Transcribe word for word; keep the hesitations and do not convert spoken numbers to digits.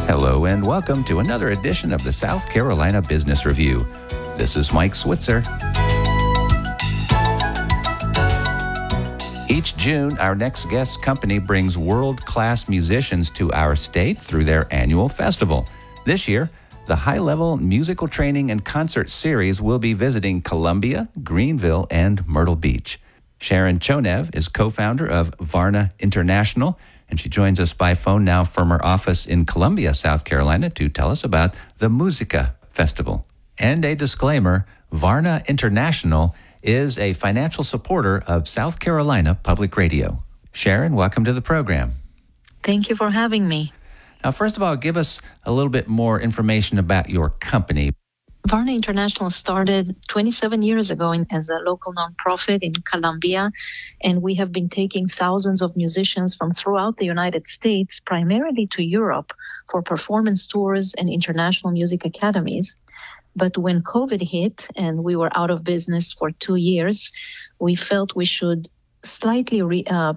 Hello and welcome to another edition of the South Carolina Business Review. This is Mike Switzer. Each June, our next guest company brings world-class musicians to our state through their annual festival. This year, the high-level musical training and concert series will be visiting Columbia, Greenville, and Myrtle Beach. Sharon Chonev is co-founder of Varna International, and she joins us by phone now from her office in Columbia, South Carolina, to tell us about the Musica Festival. And a disclaimer, Varna International is a financial supporter of South Carolina Public Radio. Sharon, welcome to the program. Thank you for having me. Now, first of all, give us a little bit more information about your company. Varna International started twenty-seven years ago in, as a local nonprofit in Columbia, and we have been taking thousands of musicians from throughout the United States, primarily to Europe, for performance tours and international music academies. But when COVID hit and we were out of business for two years, we felt we should slightly re, uh,